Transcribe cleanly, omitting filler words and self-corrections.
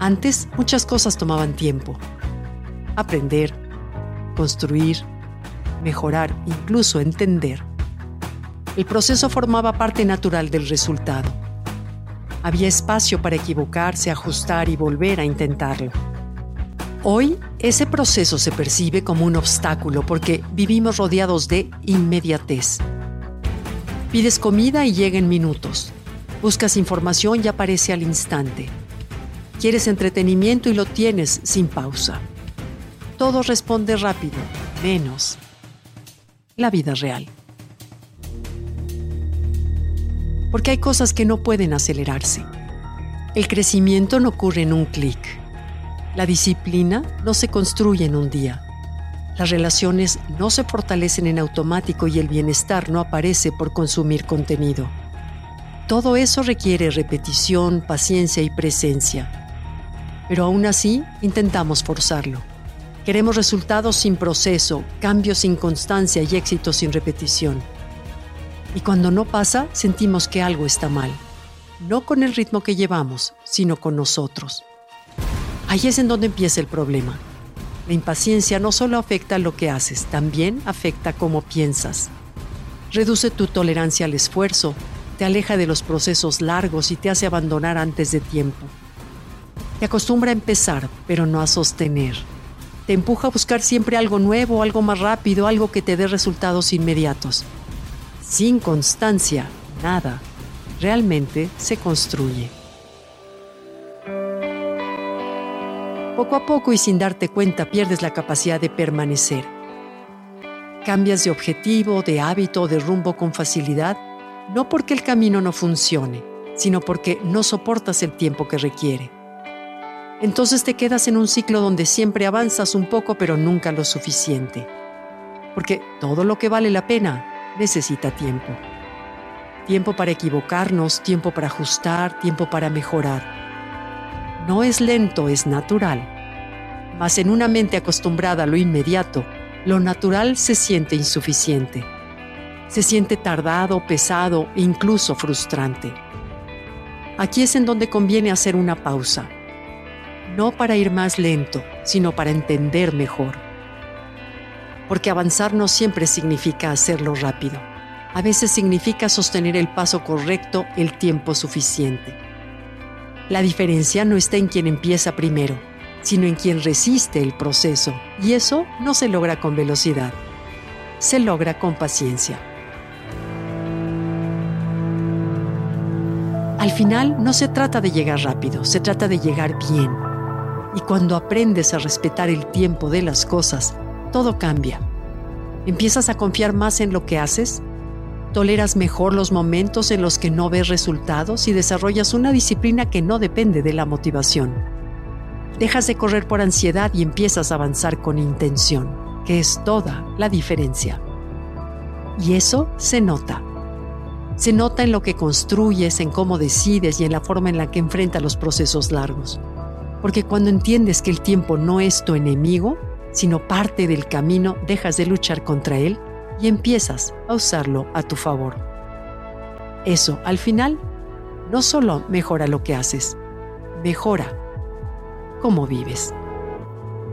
Antes, muchas cosas tomaban tiempo. Aprender, construir, mejorar, incluso entender. El proceso formaba parte natural del resultado. Había espacio para equivocarse, ajustar y volver a intentarlo. Hoy, ese proceso se percibe como un obstáculo porque vivimos rodeados de inmediatez. Pides comida y llega en minutos. Buscas información y aparece al instante. Quieres entretenimiento y lo tienes sin pausa. Todo responde rápido, menos la vida real. Porque hay cosas que no pueden acelerarse. El crecimiento no ocurre en un clic. La disciplina no se construye en un día. Las relaciones no se fortalecen en automático y el bienestar no aparece por consumir contenido. Todo eso requiere repetición, paciencia y presencia. Pero aún así, intentamos forzarlo. Queremos resultados sin proceso, cambios sin constancia y éxito sin repetición. Y cuando no pasa, sentimos que algo está mal. No con el ritmo que llevamos, sino con nosotros. Ahí es en donde empieza el problema. La impaciencia no solo afecta lo que haces, también afecta cómo piensas. Reduce tu tolerancia al esfuerzo, te aleja de los procesos largos y te hace abandonar antes de tiempo. Te acostumbra a empezar, pero no a sostener. Te empuja a buscar siempre algo nuevo, algo más rápido, algo que te dé resultados inmediatos. Sin constancia, nada realmente se construye. Poco a poco y sin darte cuenta pierdes la capacidad de permanecer. Cambias de objetivo, de hábito, de rumbo con facilidad, no porque el camino no funcione, sino porque no soportas el tiempo que requiere. Entonces te quedas en un ciclo donde siempre avanzas un poco pero nunca lo suficiente. Porque todo lo que vale la pena necesita tiempo. Tiempo para equivocarnos, tiempo para ajustar, tiempo para mejorar. No es lento, es natural. Mas en una mente acostumbrada a lo inmediato, lo natural se siente insuficiente. Se siente tardado, pesado e incluso frustrante. Aquí es en donde conviene hacer una pausa. No para ir más lento, sino para entender mejor. Porque avanzar no siempre significa hacerlo rápido. A veces significa sostener el paso correcto el tiempo suficiente. La diferencia no está en quien empieza primero, sino en quien resiste el proceso. Y eso no se logra con velocidad. Se logra con paciencia. Al final no se trata de llegar rápido, se trata de llegar bien. Y cuando aprendes a respetar el tiempo de las cosas, todo cambia. Empiezas a confiar más en lo que haces, toleras mejor los momentos en los que no ves resultados y desarrollas una disciplina que no depende de la motivación. Dejas de correr por ansiedad y empiezas a avanzar con intención, que es toda la diferencia. Y eso se nota. Se nota en lo que construyes, en cómo decides y en la forma en la que enfrentas los procesos largos. Porque cuando entiendes que el tiempo no es tu enemigo, sino parte del camino, dejas de luchar contra él y empiezas a usarlo a tu favor. Eso, al final, no solo mejora lo que haces, mejora cómo vives.